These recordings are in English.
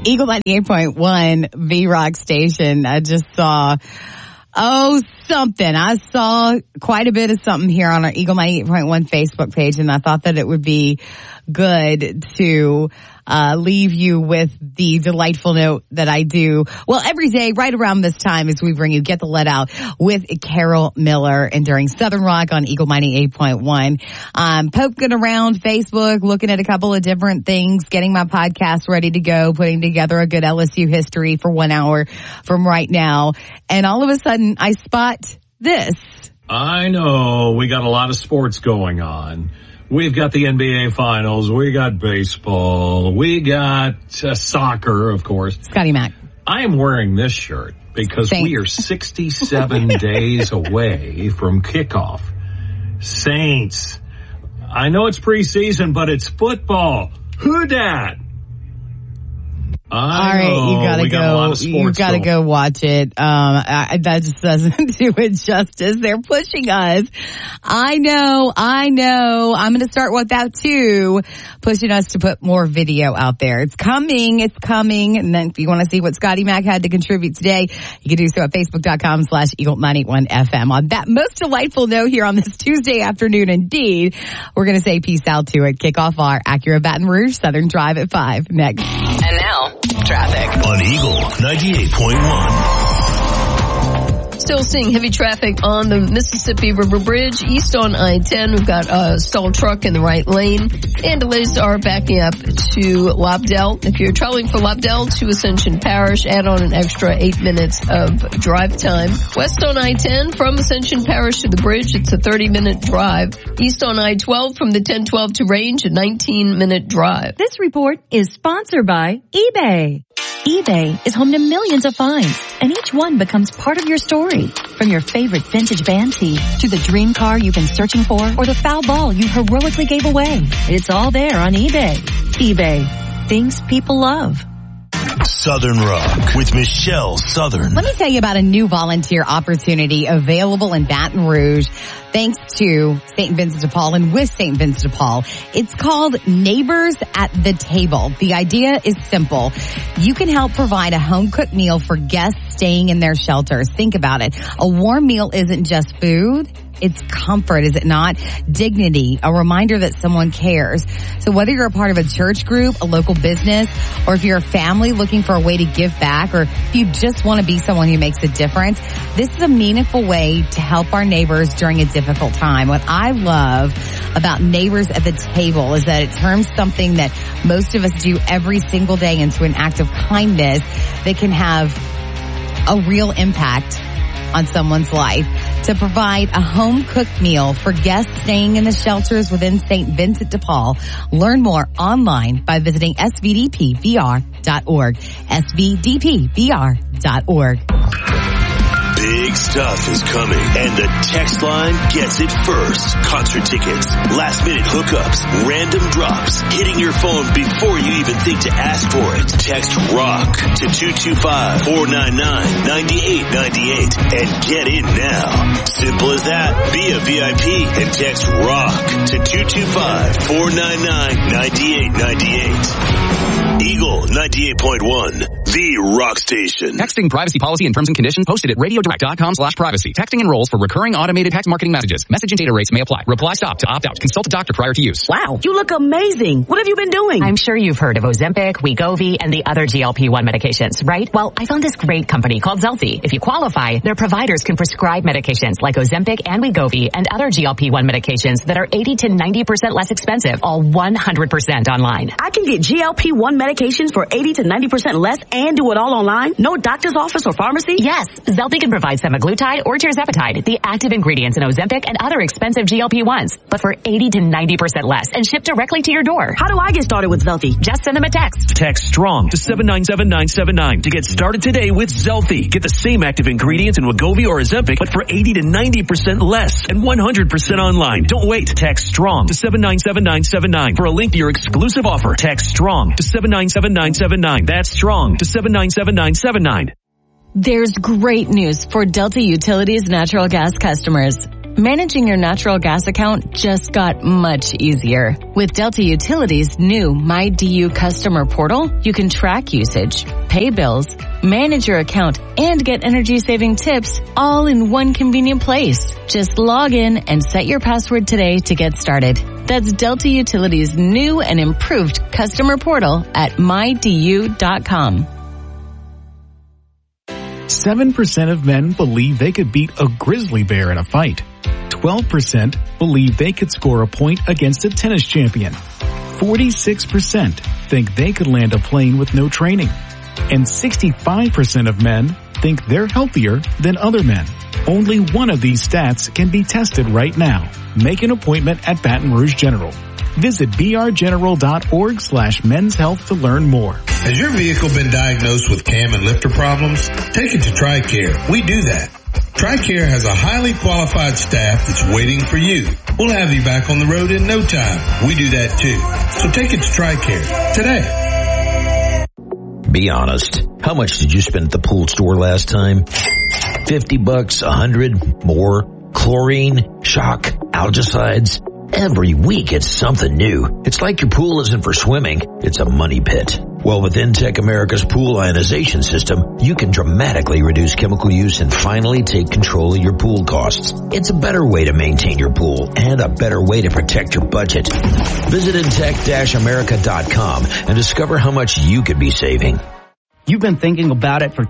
Eagle 98.1, V-Rock station. I just saw, something. I saw quite a bit of something here on our Eagle 98.1 Facebook page, and I thought that it would be good to leave you with the delightful note that I do. Well, every day, right around this time, as we bring you Get the Let Out with Carol Miller and during Southern Rock on Eagle 98.1. I'm poking around Facebook, looking at a couple of different things, getting my podcast ready to go, putting together a good LSU history for 1 hour from right now. And all of a sudden, I spot this. I know. We got a lot of sports going on. We've got the NBA Finals. We got baseball. We got soccer, of course. Scotty Mac. I am wearing this shirt because we are 67 days away from kickoff. Saints. I know it's preseason, but it's football. Who dat? All right, you gotta go. You gotta go watch it. That just doesn't do it justice. They're pushing us. I know. I'm gonna start with that too. Pushing us to put more video out there. It's coming. And then if you want to see what Scotty Mac had to contribute today, you can do so at Facebook.com/Eagle91FM. On that most delightful note here on this Tuesday afternoon, indeed, we're gonna say peace out to it. Kick off our Acura Baton Rouge Southern Drive at 5 next. And now, traffic on Eagle 98.1. Still seeing heavy traffic on the Mississippi River Bridge east on I-10. We've got a stalled truck in the right lane, and delays are backing up to Lobdell. If you're traveling from Lobdell to Ascension Parish, add on an extra 8 minutes of drive time. West on I-10 from Ascension Parish to the bridge, it's a 30-minute drive. East on I-12 from the 1012 to Range, a 19-minute drive. This report is sponsored by eBay. eBay is home to millions of finds, and each one becomes part of your story. From your favorite vintage band tee to the dream car you've been searching for or the foul ball you heroically gave away. It's all there on eBay. eBay. Things people love. Southern Rock with Michelle Southern. Let me tell you about a new volunteer opportunity available in Baton Rouge thanks to St. Vincent de Paul and with St. Vincent de Paul. It's called Neighbors at the Table. The idea is simple. You can help provide a home-cooked meal for guests staying in their shelters. Think about it. A warm meal isn't just food. It's comfort, is it not? Dignity, a reminder that someone cares. So whether you're a part of a church group, a local business, or if you're a family looking for a way to give back, or if you just want to be someone who makes a difference, this is a meaningful way to help our neighbors during a difficult time. What I love about Neighbors at the Table is that it turns something that most of us do every single day into an act of kindness that can have a real impact on someone's life. To provide a home-cooked meal for guests staying in the shelters within St. Vincent de Paul. Learn more online by visiting svdpvr.org. svdpvr.org. Big stuff is coming, and the text line gets it first. Concert tickets, last-minute hookups, random drops, hitting your phone before you even think to ask for it. Text ROCK to 225-499-9898 and get in now. Simple as that. Be a VIP and text ROCK to 225-499-9898. Eagle 98.1, the rock station. Texting privacy policy and terms and conditions posted at radiodirect.com/privacy. Texting enrolls for recurring automated text marketing messages. Message and data rates may apply. Reply stop to opt out. Consult a doctor prior to use. Wow, you look amazing. What have you been doing? I'm sure you've heard of Ozempic, Wegovy, and the other GLP-1 medications, right? Well, I found this great company called Zelfie. If you qualify, their providers can prescribe medications like Ozempic and Wegovy and other GLP-1 medications that are 80 to 90% less expensive, all 100% online. I can get GLP-1 medications for 80 to 90% less and do it all online? No doctor's office or pharmacy? Yes, Zelfie can provide semaglutide or tirzepatide, the active ingredients in Ozempic and other expensive GLP-1s, but for 80 to 90% less and shipped directly to your door. How do I get started with Zelfie? Just send them a text. Text STRONG to 797-979 to get started today with Zelfie. Get the same active ingredients in Wegovy or Ozempic, but for 80 to 90% less and 100% online. Don't wait. Text STRONG to 797-979 for a link to your exclusive offer. Text STRONG to 797-979. That's STRONG to 797-979. There's great news for Delta Utilities natural gas customers. Managing your natural gas account just got much easier. With Delta Utilities' new MyDU customer portal, you can track usage, pay bills, manage your account, and get energy-saving tips all in one convenient place. Just log in and set your password today to get started. That's Delta Utilities' new and improved customer portal at mydu.com. 7% of men believe they could beat a grizzly bear in a fight. 12% believe they could score a point against a tennis champion. 46% think they could land a plane with no training. And 65% of men think they're healthier than other men. Only one of these stats can be tested right now. Make an appointment at Baton Rouge General. Visit brgeneral.org/men's health to learn more. Has your vehicle been diagnosed with cam and lifter problems? Take it to TRICARE. We do that. TRICARE has a highly qualified staff that's waiting for you. We'll have you back on the road in no time. We do that too. So take it to TRICARE today. Be honest. How much did you spend at the pool store last time? $50, $100, more? Chlorine, shock, algicides. Every week it's something new. It's like your pool isn't for swimming, it's a money pit. Well, with Intech America's pool ionization system, you can dramatically reduce chemical use and finally take control of your pool costs. It's a better way to maintain your pool and a better way to protect your budget. Visit Intech-America.com and discover how much you could be saving. You've been thinking about it for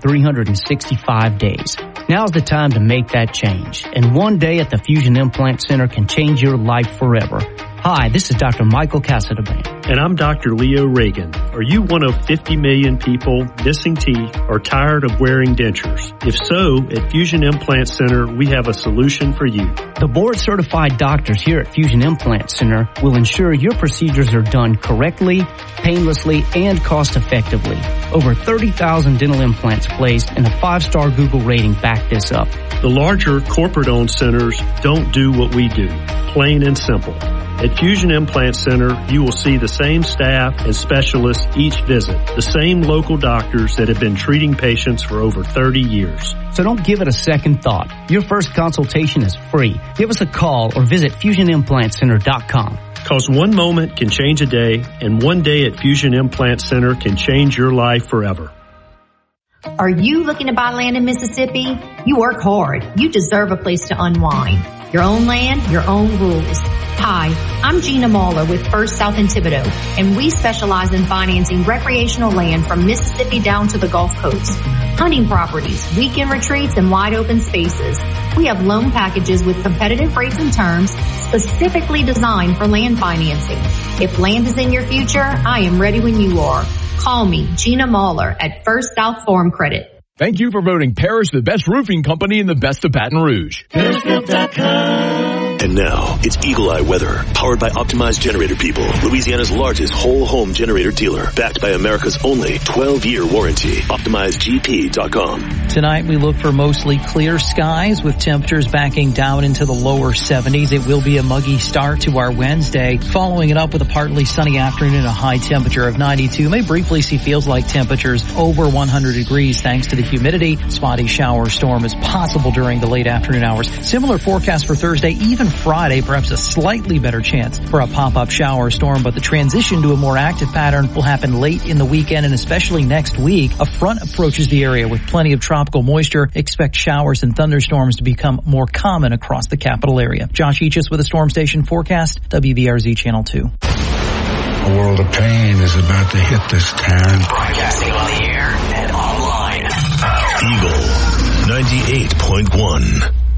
365 days. Now's the time to make that change. And one day at the Fusion Implant Center can change your life forever. Hi, this is Dr. Michael Casadebane. And I'm Dr. Leo Reagan. Are you one of 50 million people missing teeth or tired of wearing dentures? If so, at Fusion Implant Center, we have a solution for you. The board-certified doctors here at Fusion Implant Center will ensure your procedures are done correctly, painlessly, and cost-effectively. Over 30,000 dental implants placed and a 5-star Google rating back this up. The larger corporate-owned centers don't do what we do, plain and simple. At Fusion Implant Center, you will see the same staff and specialists each visit, the same local doctors that have been treating patients for over 30 years. So don't give it a second thought. Your first consultation is free. Give us a call or visit FusionImplantCenter.com. Because one moment can change a day, and one day at Fusion Implant Center can change your life forever. Are you looking to buy land in Mississippi? You work hard. You deserve a place to unwind. Your own land, your own rules. Hi, I'm Gina Mahler with First South in Thibodaux, and we specialize in financing recreational land from Mississippi down to the Gulf Coast. Hunting properties, weekend retreats, and wide open spaces. We have loan packages with competitive rates and terms specifically designed for land financing. If land is in your future, I am ready when you are. Call me, Gina Mahler, at First South Farm Credit. Thank you for voting Parrish the best roofing company in the best of Baton Rouge. And now, it's Eagle Eye Weather, powered by Optimized Generator People, Louisiana's largest whole home generator dealer, backed by America's only 12-year warranty. OptimizedGP.com. Tonight we look for mostly clear skies with temperatures backing down into the lower 70s. It will be a muggy start to our Wednesday, following it up with a partly sunny afternoon and a high temperature of 92. May briefly see feels-like temperatures over 100 degrees thanks to the humidity. Spotty shower storm is possible during the late afternoon hours. Similar forecast for Thursday, even Friday, perhaps a slightly better chance for a pop-up shower storm, but the transition to a more active pattern will happen late in the weekend and especially next week. A front approaches the area with plenty of tropical moisture. Expect showers and thunderstorms to become more common across the capital area. Josh Eachus with a Storm Station forecast, WBRZ Channel 2. A world of pain is about to hit this town. Broadcasting on the air and online. Eagle 98.1.